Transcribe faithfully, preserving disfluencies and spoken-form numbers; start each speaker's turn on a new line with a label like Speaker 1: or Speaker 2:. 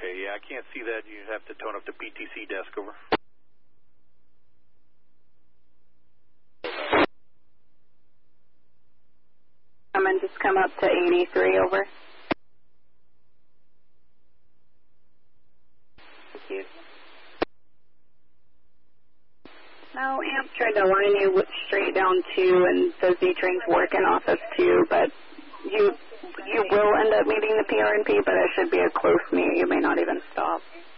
Speaker 1: Okay, yeah, I can't see that. You have to tone up the P T C desk, over.
Speaker 2: Come and just come up to eighty-three, over. Thank you. Now, Amp tried to line you with straight down two and says Z-Train's working off of two, but you you will end up meeting the P R N P, but it should be a close meet. You may not even stop.